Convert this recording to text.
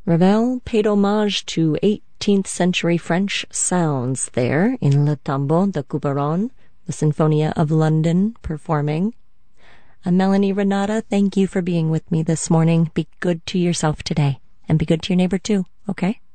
Ravel paid homage to 18th century French sounds there in Le Tombeau de Couperon, the Sinfonia of London performing. I'm Melanie Renata. Thank you for being with me this morning. Be good to yourself today, and be good to your neighbor too, okay?